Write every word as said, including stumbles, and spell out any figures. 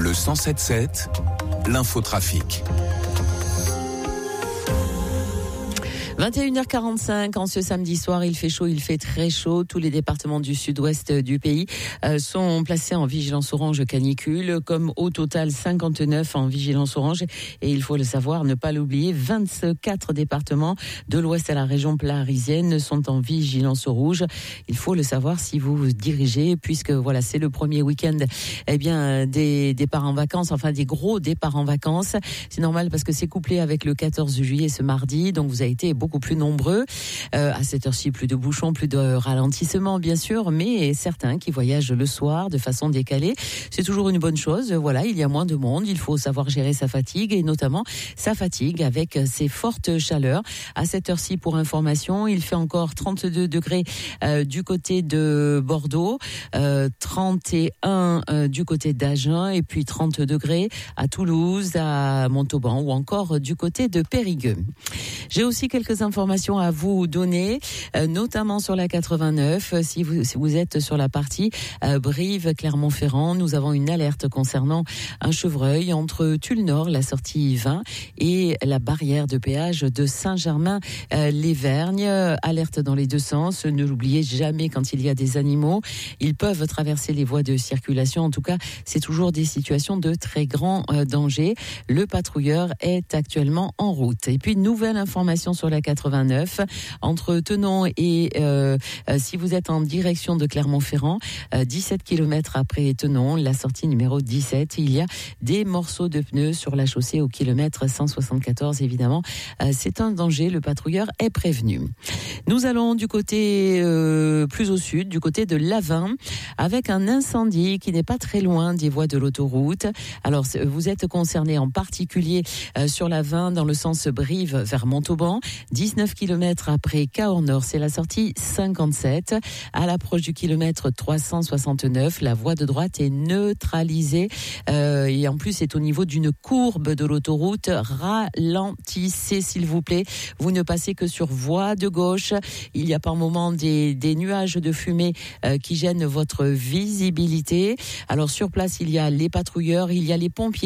Le cent sept sept, l'infotrafic. vingt et une heures quarante-cinq, en ce samedi soir, il fait chaud, il fait très chaud. Tous les départements du sud-ouest du pays euh, sont placés en vigilance orange canicule, comme au total cinquante-neuf en vigilance orange. Et il faut le savoir, ne pas l'oublier, vingt-quatre départements de l'ouest à la région parisienne sont en vigilance rouge. Il faut le savoir si vous vous dirigez, puisque voilà, c'est le premier week-end eh bien, des départs en vacances, enfin des gros départs en vacances. C'est normal parce que c'est couplé avec le quatorze juillet, ce mardi, donc vous avez été beaucoup beaucoup plus nombreux. Euh, à cette heure-ci, plus de bouchons, plus de ralentissement, bien sûr, mais certains qui voyagent le soir de façon décalée, c'est toujours une bonne chose. Voilà, il y a moins de monde, il faut savoir gérer sa fatigue et notamment sa fatigue avec ces fortes chaleurs. À cette heure-ci, pour information, il fait encore trente-deux degrés euh, du côté de Bordeaux, euh, trente et un euh, du côté d'Agen et puis trente degrés à Toulouse, à Montauban ou encore du côté de Périgueux. J'ai aussi quelques informations à vous donner, euh, notamment sur la quatre-vingt-neuf. Si vous, si vous êtes sur la partie euh, Brive-Clermont-Ferrand, nous avons une alerte concernant un chevreuil entre Tulle-Nord, la sortie vingt, et la barrière de péage de Saint-Germain-les-Vergnes. Euh, alerte dans les deux sens. Ne l'oubliez jamais, quand il y a des animaux, ils peuvent traverser les voies de circulation. En tout cas, c'est toujours des situations de très grand euh, danger. Le patrouilleur est actuellement en route. Et puis, nouvelle information sur la quatre-vingt-neuf, entre Thonon et euh, euh, si vous êtes en direction de Clermont-Ferrand, euh, dix-sept kilomètres après Thonon, la sortie numéro dix-sept, il y a des morceaux de pneus sur la chaussée au kilomètre cent soixante-quatorze, évidemment. Euh, c'est un danger, le patrouilleur est prévenu. Nous allons du côté euh, plus au sud, du côté de Lavin, avec un incendie qui n'est pas très loin des voies de l'autoroute. Alors, vous êtes concerné en particulier euh, sur Lavin, dans le sens Brive vers Montauban, dix-neuf kilomètres après Cahors-Nord, c'est la sortie cinquante-sept. À l'approche du kilomètre trois cent soixante-neuf, la voie de droite est neutralisée euh, et en plus c'est au niveau d'une courbe de l'autoroute. Ralentissez s'il vous plaît, vous ne passez que sur voie de gauche. Il y a par moments des, des nuages de fumée euh, qui gênent votre visibilité. Alors sur place, il y a les patrouilleurs, il y a les pompiers